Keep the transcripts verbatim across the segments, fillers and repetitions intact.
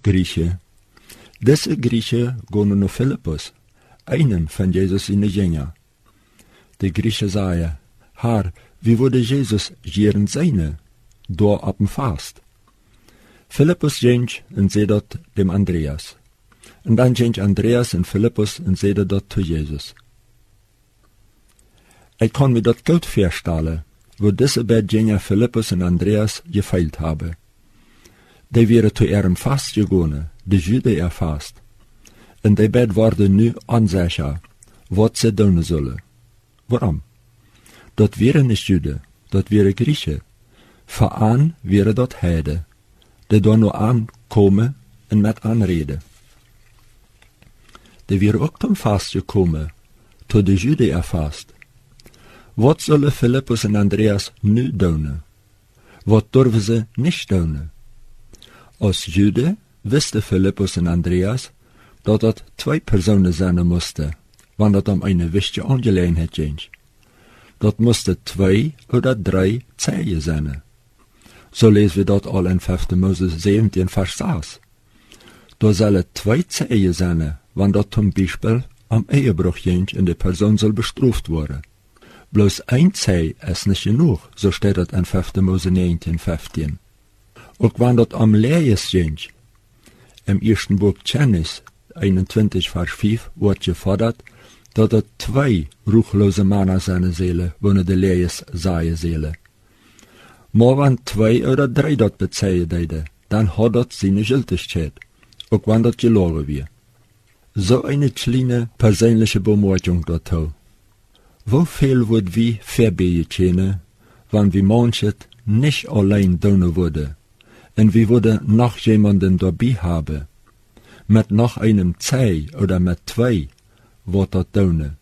Griechen. Deze Griechen gaan naar Philippus, einem van Jezus zijn jünger. De Griechen zei, Herr, wie wurde Jezus jeren zijn, door op een vast? Philippus ging en zei dat dem Andreas. En dan ging Andreas en Philippus en zei dat to Jezus. Ik kan me dat goed voorstellen, wo deze beide jünger Philippus en Andreas gefeilt hebben. Die waren zu ihrem Fast gegangen, de Juden erfasst. En die beiden worden nu onzeker, wat ze doen zullen. Waarom? Dat waren niet Juden, dat waren Griechen. Vooraan waren dat Heiden, die daar nu aankomen en met aanreden. Die waren ook zum Fast gekomen, tot de Juden erfasst. Wat zullen Philippus en Andreas nu doen? Wat durven ze niet doen? Als Jude wisten Philippus en Andreas dat het twee personen zijn moesten, wanneer het om een wichtige aangelegenheid ging. Dat moesten twee oder drie zeeën zijn. Zo lezen we dat al in vijfde Moses zeventien vers zes. Daar zullen twee zeeën zijn, wanneer dat zum Beispiel om Ehebruch ging en de persoon zal bestraft worden. Bloos een zee is niet genoeg, zo staat het in vijfde Moses negentien vijftien. Ook wanneer dat om Lees ging. Im eersten boek Genesis eenentwintig vers vijf wordt gefordert dat er twee ruchloze mannen zijn zullen, wanneer de Lees zaaien zullen. Maar wanneer twee oder drie dat bezeien deden, dan had dat zijn gültigheid, ook wanneer dat gelogen weer. Zo een kleine persoonlijke bemerking daartoe. Hoeveel wordt wie voorbij kennen, wanneer wie manches niet alleen doen worden, en wie worden noch jemanden dabei haben, mit noch einem zwei oder mit zwei, wat dat doen,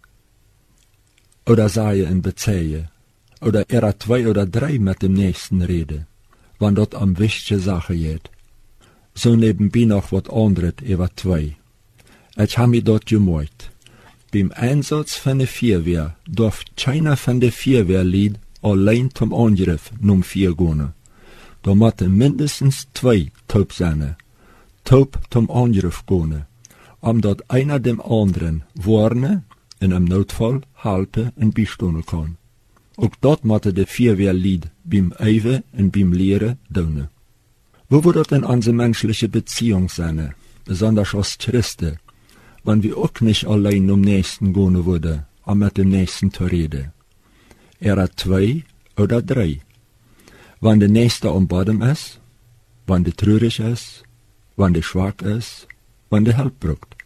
oder sagen en bezeien, oder er zwei oder drei mit dem nächsten reden, wann dat am wichtige Sache geht. So nebenbei noch wat anderes über zwei. Ich hab mir dort gemerkt. Beim Einsatz von der Feuerwehr darf keiner von der Feuerwehrlied allein zum Angriff num vier gehen. Da müssen mindestens zwei taub sein, taub zum Angriff gehen, omdat einer dem anderen warnen en im Notfall helpen en bijstonden kann. Ook dat müssen die Feuerwehrlied beim Eiven en beim Lehren doen. Wo wird das in unsere menschliche Beziehung sein, besonders als Christen, wenn wir auch nicht allein um Nächsten gehen würden, um mit dem Nächsten zu reden? Er hat zwei oder drei. Wenn der Nächste am Boden ist, wenn der traurig ist, wenn der schwach ist, wenn der Hilfe braucht.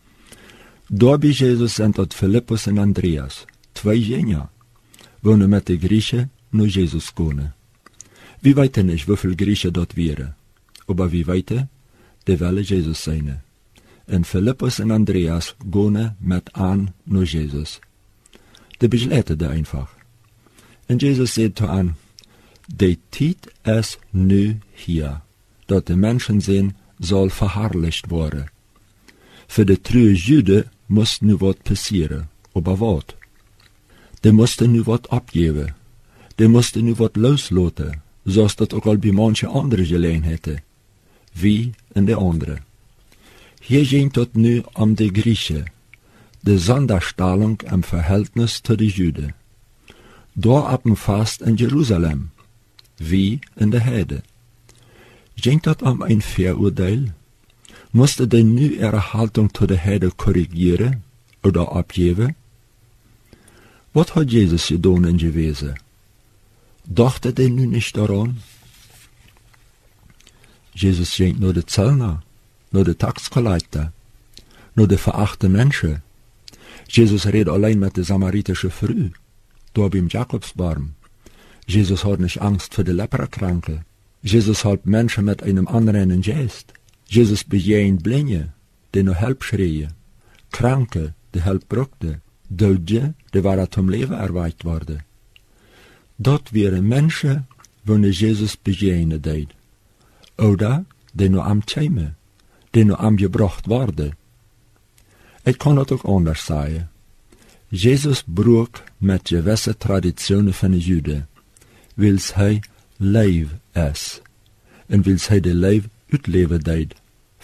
Da bei Jesus sind dort Philippus und Andreas, zwei Jünger, wollen mit den Griechen nur Jesus gehen. Wir wissen nicht, wie viele Griechen dort wären, aber wir wissen, die wollen Jesus sein. Und Philippus und Andreas gehen mit an nur Jesus. Die beschleiten da einfach. Und Jesus sagt zu an, die Zeit ist nu hier, dat de Menschen sehen, soll verherrlicht worden. Für die treue Juden muss nu wat passieren, aber wat? Die mussten nu wat abgeben, die mussten nu wat loslaten, zoals dat ook al bij manche andere Gelegenheiten, wie in de andere. Hier ging het nu om de Griechen, de Sonderstellung im Verhältnis zu den Juden. Daar ab dem Fast in Jerusalem, wie in der Heide. Ging dat um ein Verurteil? Musste denn nu ihre Haltung zu der Heide korrigieren oder abgeben? Was hat Jesus getan in gewesen? Dachte denn nu nicht daran? Jesus ging nur de Zöllner, nur de Taxkollektor, nur de verachte Menschen. Jesus redet allein mit der samaritische Frau, da beim Jakobsbaum. Jesus hat nicht Angst vor der Leprakranke. Jesus hat Menschen mit einem anderen Geist. Jesus bejahend Blinde, die nur Hilfe schreien. Kranke, die Hilfe brauchten. Dode, die waren zum Leben erweicht worden. Dort wären Menschen, die Jesus bejahende deed. Oder die nur am Käme, die nur am gebracht worden. Ich kann das auch anders sagen. Jesus braucht mit gewissen Traditionen von den Juden, wils hij leef is, en wils hij de leef uitleven deed.